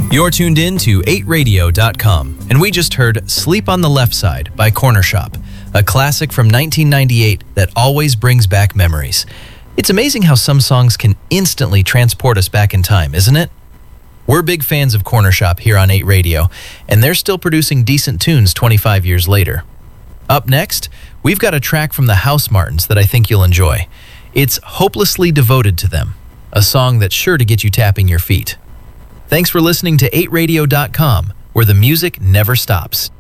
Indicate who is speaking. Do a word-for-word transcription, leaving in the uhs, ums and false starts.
Speaker 1: You're tuned in to eight radio dot com, and we just heard Sleep on the Left Side by Corner Shop, a classic from nineteen ninety-eight that always brings back memories. It's amazing how some songs can instantly transport us back in time, isn't it? We're big fans of Corner Shop here on eight Radio, and they're still producing decent tunes twenty-five years later. Up next, we've got a track from the House Martins that I think you'll enjoy. It's Hopelessly Devoted to Them, a song that's sure to get you tapping your feet. Thanks for listening to eight radio dot com, where the music never stops.